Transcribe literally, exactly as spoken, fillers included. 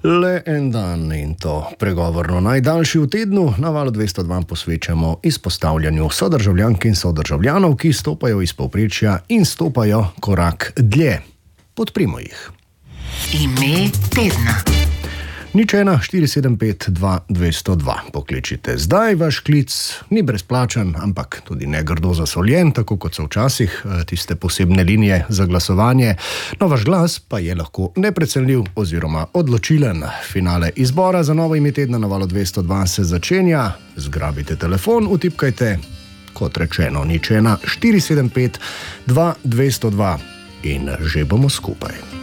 Le en dan in to pregovorno najdaljši v tednu na Valu dvesto dva posvečamo izpostavljanju sodržavljank in sodržavljanov, ki stopajo iz povprečja in stopajo korak dlje. Podprimo jih. Ime tedna. Nič ena štiri sedem pet dva dvesto dva. Pokličite zdaj, vaš klic ni brezplačen, ampak tudi ne grdo zasoljen, tako kot so včasih tiste posebne linije za glasovanje. No, vaš glas pa je lahko neprecenljiv oziroma odločilen. Finale izbora za novo ime tedna na Valu dvesto dva se začenja. Zgrabite telefon, utipkajte, kot rečeno, nič ena štiri sedem pet dva dvesto dva in že bomo skupaj.